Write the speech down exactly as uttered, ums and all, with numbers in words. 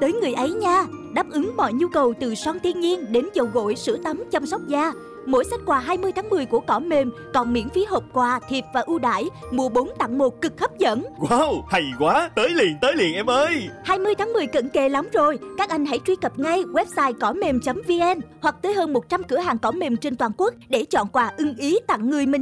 tới người ấy nha. Đáp ứng mọi nhu cầu từ son thiên nhiên đến dầu gội, sữa tắm, chăm sóc da. Mỗi sách quà hai mươi tháng mười của Cỏ Mềm còn miễn phí hộp quà, thiệp và ưu đãi mua bốn tặng một cực hấp dẫn. Wow, hay quá, tới liền tới liền em ơi. hai mươi tháng mười cận kề lắm rồi. Các anh hãy truy cập ngay website cỏ mềm chấm vn hoặc tới hơn một trăm cửa hàng cỏ mềm trên toàn quốc để chọn quà ưng ý tặng người mình.